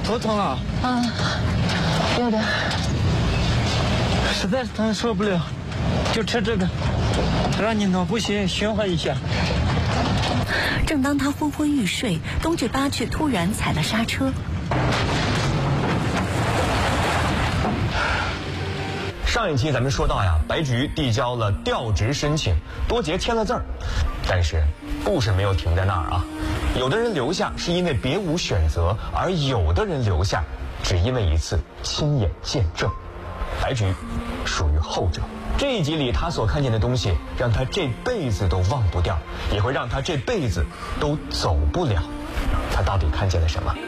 头疼啊？ 啊，有点。 实在是疼受不了，就吃这个，让你脑部循环一下。 正当他昏昏欲睡，东志巴却突然踩了刹车。 上一期咱们说到呀，白菊递交了调职申请，多杰签了字儿，但是故事没有停在那儿啊。有的人留下是因为别无选择，而有的人留下只因为一次亲眼见证。白菊属于后者。这一集里他所看见的东西，让他这辈子都忘不掉，也会让他这辈子都走不了。他到底看见了什么？